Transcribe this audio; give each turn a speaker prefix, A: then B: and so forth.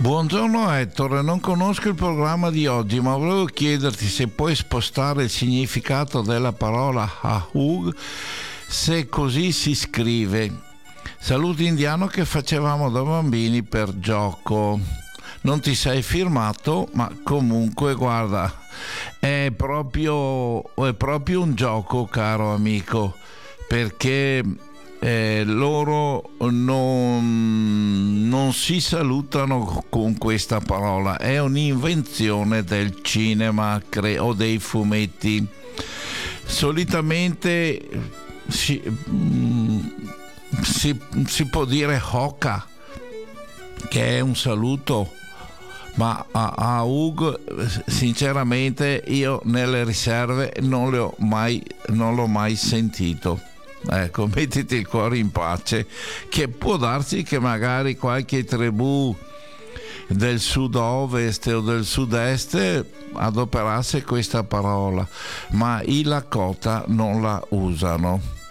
A: Buongiorno Ettore, non conosco il programma di oggi, ma volevo chiederti se puoi spostare il significato della parola Ahug, se così si scrive. Saluto indiano che facevamo da bambini per gioco. Non ti sei firmato, ma comunque guarda, è proprio un gioco, caro amico, perché loro non si salutano con questa parola, è un'invenzione del cinema o dei fumetti. Solitamente si può dire Hoka, che è un saluto, ma a Hug sinceramente io nelle riserve non l'ho mai sentito. Ecco, mettiti il cuore in pace, che può darsi che magari qualche tribù del sud-ovest o del sud-est adoperasse questa parola, ma i Lakota non la usano.